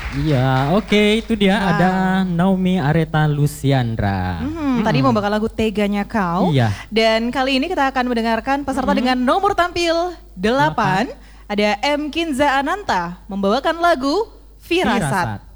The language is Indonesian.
Iya, oke, itu dia ada Naomi Aretha Luciandra. Tadi membawakan lagu Teganya Kau. Iya. Dan kali ini kita akan mendengarkan peserta dengan nomor tampil 8. Ada M. Kinza Ananta membawakan lagu Firasat.